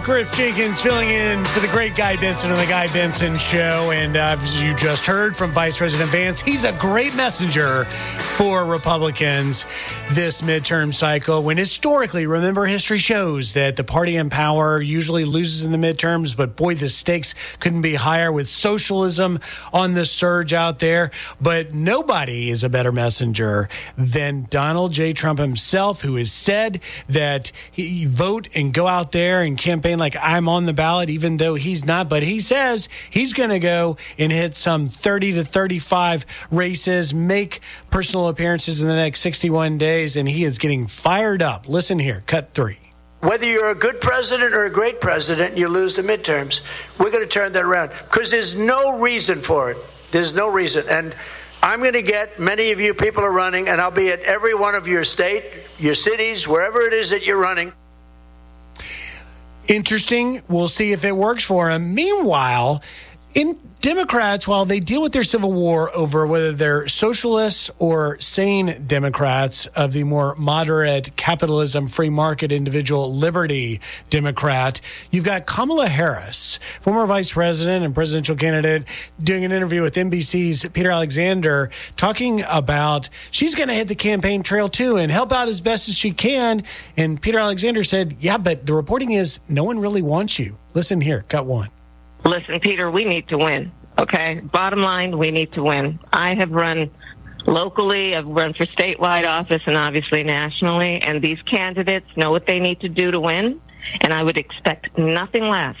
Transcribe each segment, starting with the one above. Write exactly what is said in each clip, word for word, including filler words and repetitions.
Griff Jenkins filling in for the great Guy Benson on the Guy Benson Show. And uh, as you just heard from Vice President Vance, he's a great messenger for Republicans this midterm cycle. When historically, remember, history shows that the party in power usually loses in the midterms. But boy, the stakes couldn't be higher with socialism on the surge out there. But nobody is a better messenger than Donald J. Trump himself, who has said that he vote and go out there and campaign like I'm on the ballot, even though he's not. But he says he's going to go and hit some thirty to thirty-five races, make personal appearances in the next sixty-one days, and he is getting fired up. Listen here, cut three. Whether you're a good president or a great president, you lose the midterms. We're going to turn that around because there's no reason for it. There's no reason. And I'm going to get many of you people are running, and I'll be at every one of your state, your cities, wherever it is that you're running. Interesting. We'll see if it works for him. Meanwhile, in Democrats, while they deal with their civil war over whether they're socialists or sane Democrats of the more moderate capitalism, free market, individual liberty Democrat, you've got Kamala Harris, former vice president and presidential candidate, doing an interview with N B C's Peter Alexander, talking about she's going to hit the campaign trail too and help out as best as she can. And Peter Alexander said, yeah, but the reporting is no one really wants you. Listen here, cut one. Listen, Peter, we need to win, okay? Bottom line, we need to win. I have run locally, I've run for statewide office and obviously nationally, and these candidates know what they need to do to win, and I would expect nothing less.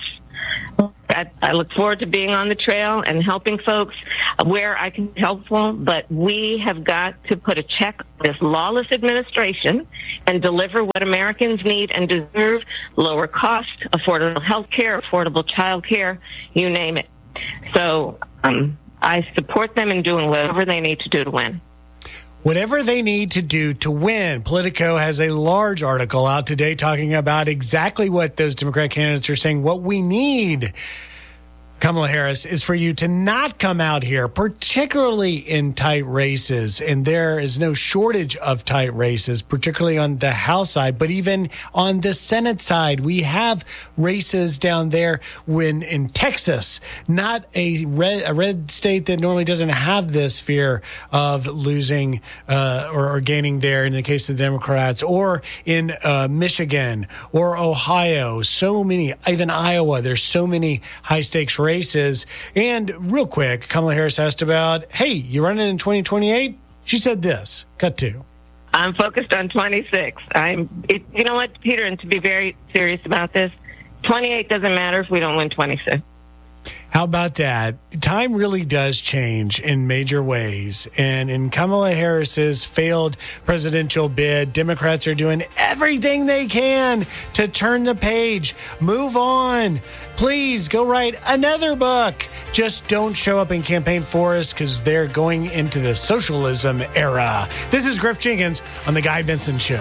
I, I look forward to being on the trail and helping folks where I can be helpful, but we have got to put a check on this lawless administration and deliver what Americans need and deserve: lower cost, affordable health care, affordable child care, you name it. So um, I support them in doing whatever they need to do to win. Whatever they need to do to win. Politico has a large article out today talking about exactly what those Democrat candidates are saying. What we need, Kamala Harris, is for you to not come out here, particularly in tight races. And there is no shortage of tight races, particularly on the House side, but even on the Senate side. We have races down there when in Texas, not a red, a red state that normally doesn't have this fear of losing uh, or, or gaining there in the case of the Democrats, or in uh, Michigan or Ohio. So many, even Iowa, there's so many high stakes races. races. And real quick, Kamala Harris asked about, hey, you running in twenty twenty-eight? She said this, cut two. I'm focused on twenty-six. I'm, it, you know what, Peter, and to be very serious about this, twenty-eight doesn't matter if we don't win twenty-six. How about that? Time really does change in major ways. And in Kamala Harris's failed presidential bid, Democrats are doing everything they can to turn the page, move on. Please go write another book. Just don't show up in campaign for us because they're going into the socialism era. This is Griff Jenkins on The Guy Benson Show.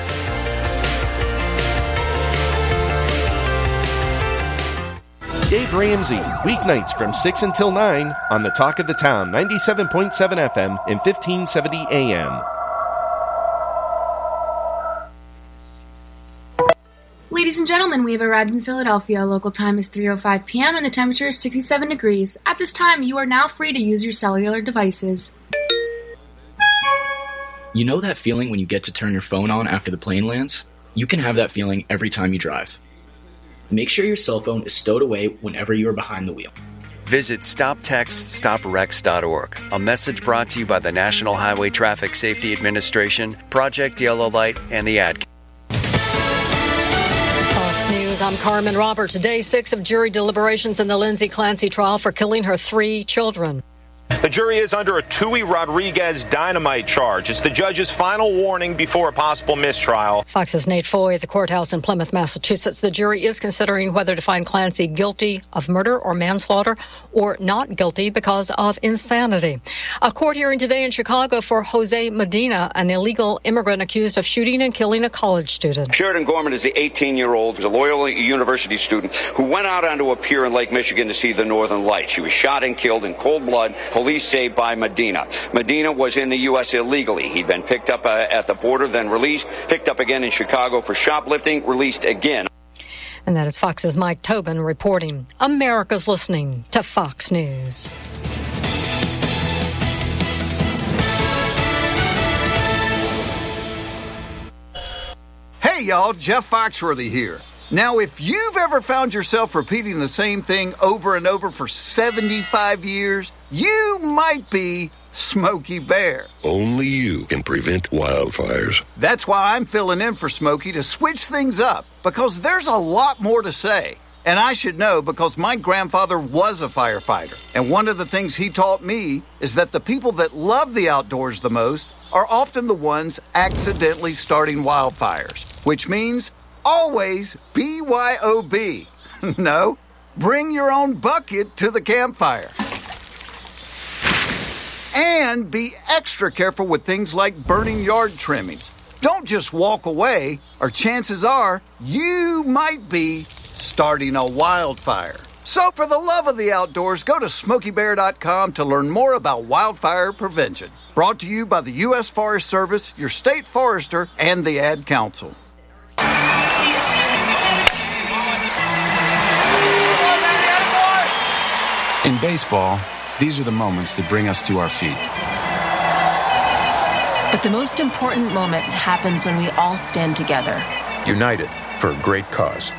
Dave Ramsey, weeknights from six until nine on the Talk of the Town, ninety-seven point seven F M and fifteen seventy A M. Ladies and gentlemen, we have arrived in Philadelphia. Local time is three oh five p.m. and the temperature is sixty-seven degrees. At this time, you are now free to use your cellular devices. You know that feeling when you get to turn your phone on after the plane lands? You can have that feeling every time you drive. Make sure your cell phone is stowed away whenever you are behind the wheel. Visit stop text stop wrecks dot org. A message brought to you by the National Highway Traffic Safety Administration, Project Yellow Light, and the Ad. Fox News, I'm Carmen Roberts. Day six of jury deliberations in the Lindsay Clancy trial for killing her three children. The jury is under a Tui Rodriguez dynamite charge. It's the judge's final warning before a possible mistrial. Fox's Nate Foy at the courthouse in Plymouth, Massachusetts. The jury is considering whether to find Clancy guilty of murder or manslaughter or not guilty because of insanity. A court hearing today in Chicago for Jose Medina, an illegal immigrant accused of shooting and killing a college student. Sheridan Gorman is the eighteen-year-old, a Loyola University student who went out onto a pier in Lake Michigan to see the Northern Lights. She was shot and killed in cold blood. Police say by Medina. Medina was in the U S illegally. He'd been picked up uh, at the border, then released, picked up again in Chicago for shoplifting, released again. And that is Fox's Mike Tobin reporting. America's listening to Fox News. Hey y'all, Jeff Foxworthy here. Now, if you've ever found yourself repeating the same thing over and over for seventy-five years, you might be Smokey Bear. Only you can prevent wildfires. That's why I'm filling in for Smokey to switch things up, because there's a lot more to say. And I should know because my grandfather was a firefighter. And one of the things he taught me is that the people that love the outdoors the most are often the ones accidentally starting wildfires, which means always B Y O B. No, bring your own bucket to the campfire. And be extra careful with things like burning yard trimmings. Don't just walk away, or chances are you might be starting a wildfire. So for the love of the outdoors, go to smokey bear dot com to learn more about wildfire prevention. Brought to you by the U S Forest Service, your state forester, and the Ad Council. In baseball, these are the moments that bring us to our feet. But the most important moment happens when we all stand together. United for a great cause.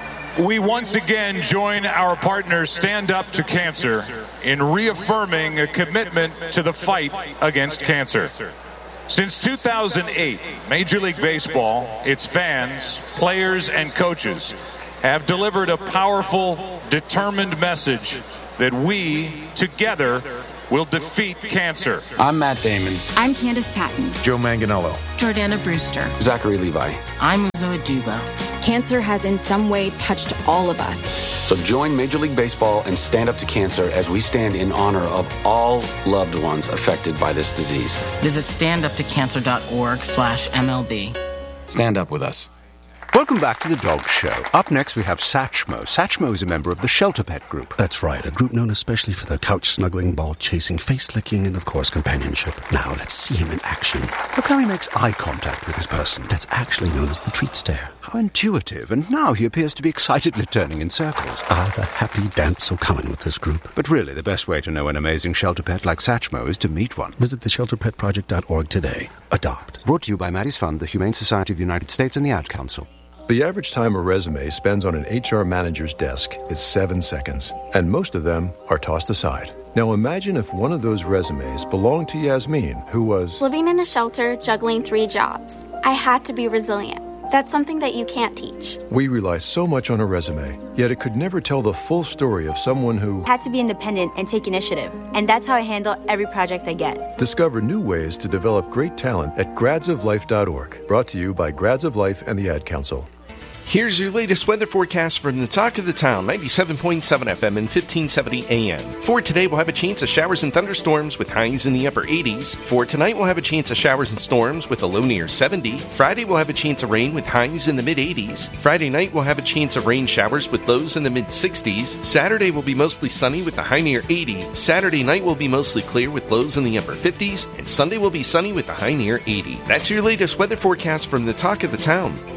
We once again join our partners Stand Up to Cancer in reaffirming a commitment to the fight against cancer. Since two thousand eight, Major League Baseball, its fans, players, and coaches have delivered a powerful, determined message that we, together, will defeat cancer. I'm Matt Damon. I'm Candace Patton. Joe Manganiello. Jordana Brewster. Zachary Levi. I'm Uzo Aduba. Cancer has in some way touched all of us. So join Major League Baseball and Stand Up to Cancer as we stand in honor of all loved ones affected by this disease. Visit standuptocancer.org slash MLB. Stand up with us. Welcome back to The Dog Show. Up next, we have Satchmo. Satchmo is a member of the Shelter Pet Group. That's right, a group known especially for their couch-snuggling, ball-chasing, face-licking, and, of course, companionship. Now, let's see him in action. Look how he makes eye contact with his person. That's actually known as the treat stare. How intuitive, and now he appears to be excitedly turning in circles. Ah, the happy dance will come in with this group. But really, the best way to know an amazing shelter pet like Satchmo is to meet one. Visit the shelter pet project dot org today. Adopt. Brought to you by Maddie's Fund, the Humane Society of the United States, and the Ad Council. The average time a resume spends on an H R manager's desk is seven seconds, and most of them are tossed aside. Now imagine if one of those resumes belonged to Yasmin, who was living in a shelter, juggling three jobs. I had to be resilient. That's something that you can't teach. We rely so much on a resume, yet it could never tell the full story of someone who had to be independent and take initiative. And that's how I handle every project I get. Discover new ways to develop great talent at grads of life dot org. Brought to you by Grads of Life and the Ad Council. Here's your latest weather forecast from the Talk of the Town, ninety-seven point seven F M and fifteen seventy A M. For today, we'll have a chance of showers and thunderstorms with highs in the upper eighties. For tonight, we'll have a chance of showers and storms with a low near seventy. Friday, we'll have a chance of rain with highs in the mid-eighties. Friday night, we'll have a chance of rain showers with lows in the mid-sixties. Saturday will be mostly sunny with a high near eighty. Saturday night will be mostly clear with lows in the upper fifties. And Sunday will be sunny with a high near eighty. That's your latest weather forecast from the Talk of the Town.